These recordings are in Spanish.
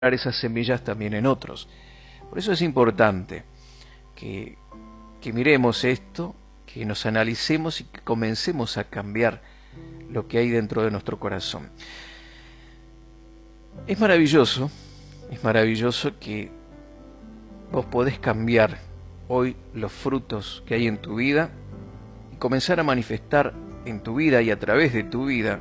esas semillas también en otros. Por eso es importante que, que miremos esto, que nos analicemos y que comencemos a cambiar lo que hay dentro de nuestro corazón. Es maravilloso que vos podés cambiar hoy los frutos que hay en tu vida y comenzar a manifestar en tu vida y a través de tu vida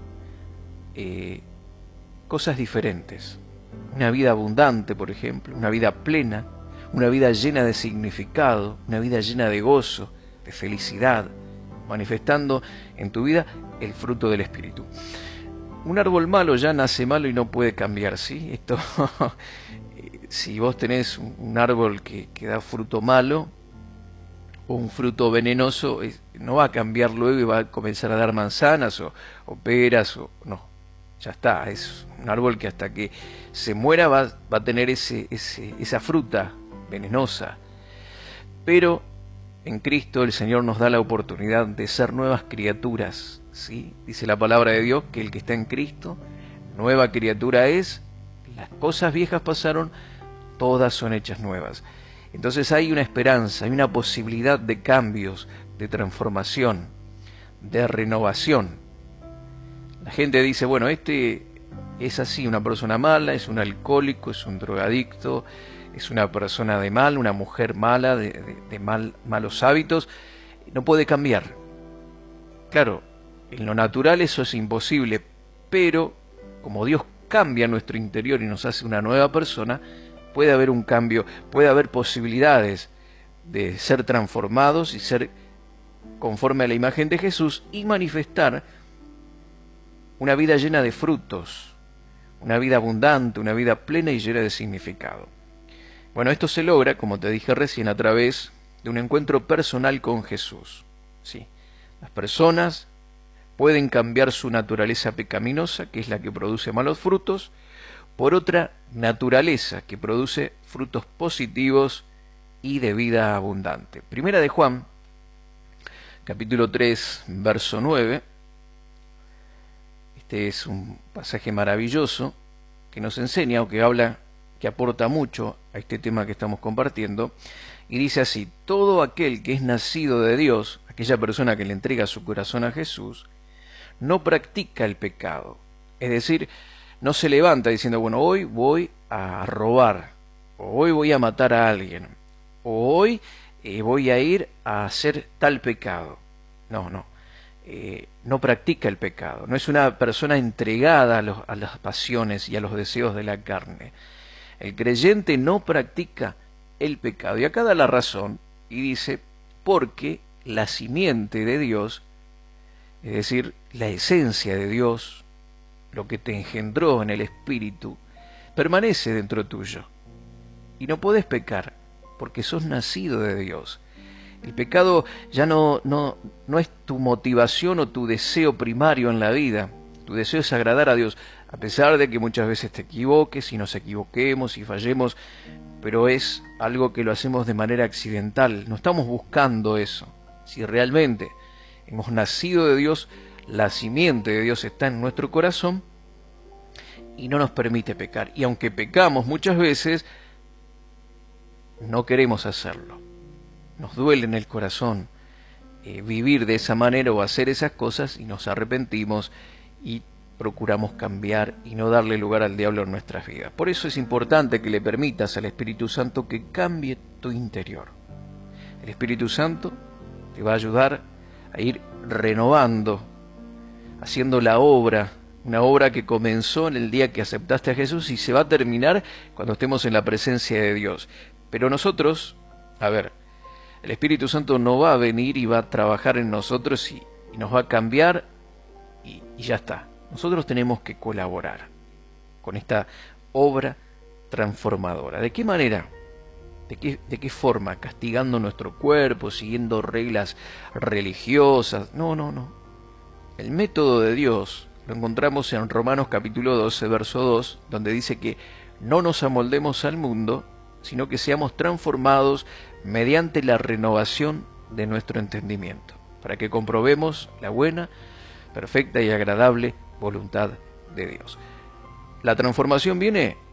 cosas diferentes. Una vida abundante, por ejemplo, una vida plena, una vida llena de significado, una vida llena de gozo, de felicidad, manifestando en tu vida el fruto del Espíritu. Un árbol malo ya nace malo y no puede cambiar, ¿sí? Esto, si vos tenés un árbol que da fruto malo o un fruto venenoso, no va a cambiar luego y va a comenzar a dar manzanas o peras, no, ya está. Es un árbol que hasta que se muera va a tener esa fruta venenosa. Pero en Cristo el Señor nos da la oportunidad de ser nuevas criaturas, ¿sí? Dice la palabra de Dios que el que está en Cristo, nueva criatura es, las cosas viejas pasaron, todas son hechas nuevas. Entonces hay una esperanza, hay una posibilidad de cambios, de transformación, de renovación. La gente dice, bueno, este es así, una persona mala, es un alcohólico, es un drogadicto, es una persona de mal, una mujer mala, de malos hábitos, no puede cambiar. Claro, en lo natural eso es imposible, pero como Dios cambia nuestro interior y nos hace una nueva persona, puede haber un cambio, puede haber posibilidades de ser transformados y ser conforme a la imagen de Jesús y manifestar una vida llena de frutos, una vida abundante, una vida plena y llena de significado. Bueno, esto se logra, como te dije recién, a través de un encuentro personal con Jesús. Sí, las personas pueden cambiar su naturaleza pecaminosa, que es la que produce malos frutos, por otra naturaleza que produce frutos positivos y de vida abundante. Primera de Juan, capítulo 3, verso 9. Este es un pasaje maravilloso que nos enseña o que habla, que aporta mucho a este tema que estamos compartiendo, y dice así: todo aquel que es nacido de Dios, aquella persona que le entrega su corazón a Jesús, no practica el pecado. Es decir, no se levanta diciendo, bueno, hoy voy a robar, o hoy voy a matar a alguien, o hoy voy a ir a hacer tal pecado. No practica el pecado, no es una persona entregada a las pasiones y a los deseos de la carne. El creyente no practica el pecado. Y acá da la razón y dice, porque la simiente de Dios, es decir, la esencia de Dios, lo que te engendró en el Espíritu, permanece dentro tuyo. Y no podés pecar, porque sos nacido de Dios. El pecado ya no es tu motivación o tu deseo primario en la vida. Tu deseo es agradar a Dios, a pesar de que muchas veces te equivoques y nos equivoquemos y fallemos, pero es algo que lo hacemos de manera accidental. No estamos buscando eso. Si realmente hemos nacido de Dios, la simiente de Dios está en nuestro corazón y no nos permite pecar. Y aunque pecamos muchas veces, no queremos hacerlo. Nos duele en el corazón vivir de esa manera o hacer esas cosas y nos arrepentimos y procuramos cambiar y no darle lugar al diablo en nuestras vidas. Por eso es importante que le permitas al Espíritu Santo que cambie tu interior. El Espíritu Santo te va a ayudar a ir renovando, haciendo la obra, una obra que comenzó en el día que aceptaste a Jesús y se va a terminar cuando estemos en la presencia de Dios. Pero nosotros, el Espíritu Santo no va a venir y va a trabajar en nosotros y nos va a cambiar y ya está. Nosotros tenemos que colaborar con esta obra transformadora. ¿De qué manera? ¿De qué forma? ¿Castigando nuestro cuerpo? ¿Siguiendo reglas religiosas? No. El método de Dios lo encontramos en Romanos capítulo 12, verso 2, donde dice que no nos amoldemos al mundo, sino que seamos transformados mediante la renovación de nuestro entendimiento, para que comprobemos la buena, perfecta y agradable voluntad de Dios. La transformación viene